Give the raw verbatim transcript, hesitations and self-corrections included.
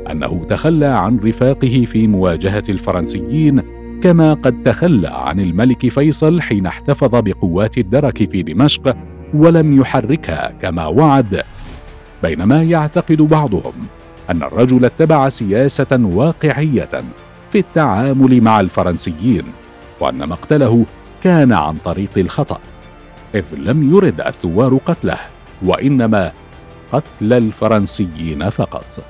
أنه تخلى عن رفاقه في مواجهة الفرنسيين، كما قد تخلى عن الملك فيصل حين احتفظ بقوات الدرك في دمشق ولم يحركها كما وعد. بينما يعتقد بعضهم أن الرجل اتبع سياسة واقعية في التعامل مع الفرنسيين، وأن مقتله كان عن طريق الخطأ، إذ لم يرد الثوار قتله وإنما قتل الفرنسيين فقط.